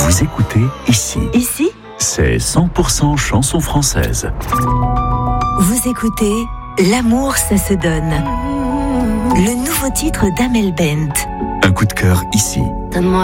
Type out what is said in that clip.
Vous écoutez ici. Ici, C'est 100% chanson française. vous écoutez L'amour, ça se donne. Le nouveau titre d'Amel Bent. Un coup de cœur ici. Donne-moi